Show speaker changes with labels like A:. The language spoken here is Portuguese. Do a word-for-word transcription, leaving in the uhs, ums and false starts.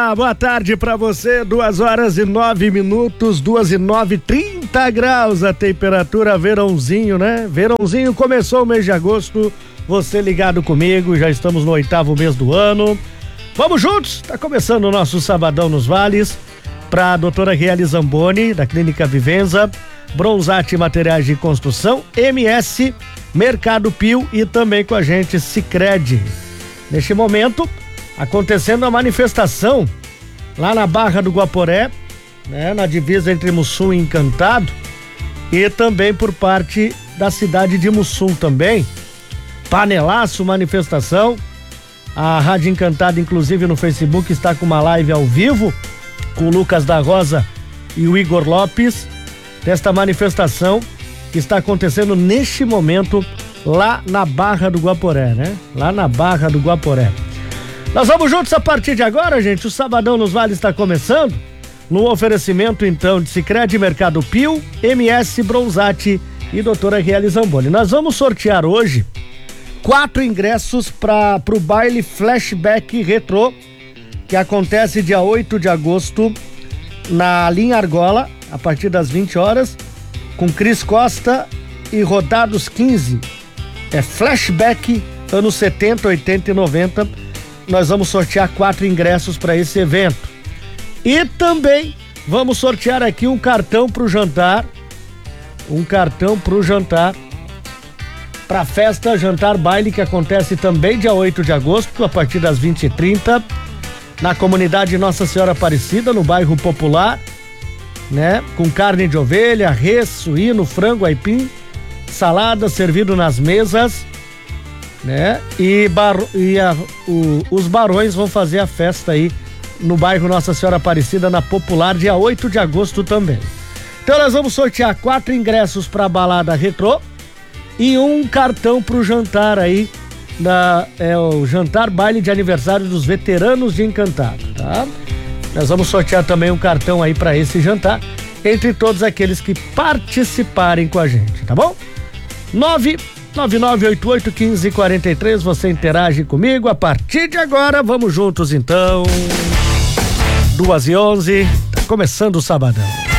A: Ah, boa tarde pra você, duas horas e nove minutos, duas e nove, trinta graus a temperatura, verãozinho, né? Verãozinho, começou o mês de agosto, você ligado comigo, já estamos no oitavo mês do ano. Vamos juntos, tá começando o nosso Sabadão nos Vales, pra doutora Rieli Zamboni, da Clínica Vivenza, Bronzate Materiais de Construção, M S, Mercado Pio e também com a gente Sicredi. Neste momento, acontecendo a manifestação lá na Barra do Guaporé, né, na divisa entre Mussum e Encantado, e também por parte da cidade de Mussum também. Panelaço, manifestação. A Rádio Encantado, inclusive no Facebook, está com uma live ao vivo com o Lucas da Rosa e o Igor Lopes, desta manifestação que está acontecendo neste momento lá na Barra do Guaporé, né? Lá na Barra do Guaporé. Nós vamos juntos a partir de agora, gente. O Sabadão nos Vales está começando. No oferecimento, então, de Sicredi, Mercado Pio, M S, Bronzate e doutora Rieli Zamboni. Nós vamos sortear hoje quatro ingressos para o baile Flashback Retrô, que acontece dia oito de agosto na Linha Argola, a partir das vinte horas, com Cris Costa e Rodados quinze. É Flashback anos setenta, oitenta e noventa. Nós vamos sortear quatro ingressos para esse evento. E também vamos sortear aqui um cartão para o jantar. Um cartão para o jantar. Para a festa Jantar Baile, que acontece também dia oito de agosto, a partir das vinte e trinta, na comunidade Nossa Senhora Aparecida, no bairro Popular, né? Com carne de ovelha, res, suíno, frango, aipim, salada servido nas mesas, né? E, bar, e a, o, os barões vão fazer a festa aí no bairro Nossa Senhora Aparecida, na Popular, dia oito de agosto também. Então nós vamos sortear quatro ingressos para a balada retrô e um cartão para o jantar aí, da, é o jantar baile de aniversário dos veteranos de Encantado, tá? Nós vamos sortear também um cartão aí para esse jantar, entre todos aqueles que participarem com a gente, tá bom? nove nove nove oito oito um cinco quatro três, você interage comigo a partir de agora. Vamos juntos então. duas e onze, tá começando o Sabadão.